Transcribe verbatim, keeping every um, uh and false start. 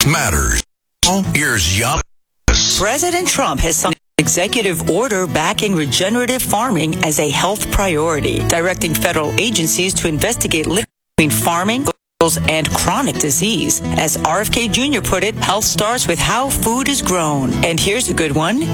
matters. Here's Jan. President Trump has signed an executive order backing regenerative farming as a health priority, directing federal agencies to investigate links between farming and chronic disease. As R F K Junior put it, health starts with how food is grown. And here's a good one.